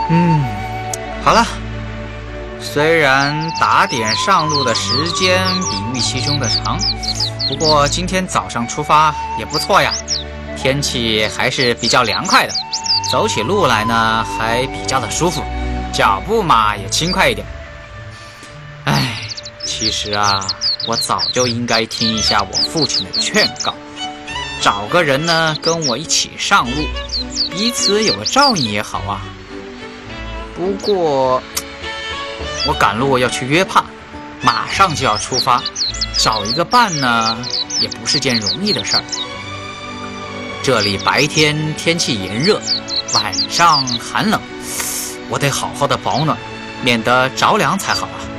好了，虽然打点上路的时间比预期中的长，不过今天早上出发也不错呀，天气还是比较凉快的，走起路来呢还比较的舒服，脚步嘛也轻快一点。其实啊，我早就应该听一下我父亲的劝告，找个人呢跟我一起上路，彼此有个照应也好啊。不过我赶路要去约炮，马上就要出发，找一个伴呢也不是件容易的事儿。这里白天天气炎热，晚上寒冷，我得好好的保暖，免得着凉才好啊。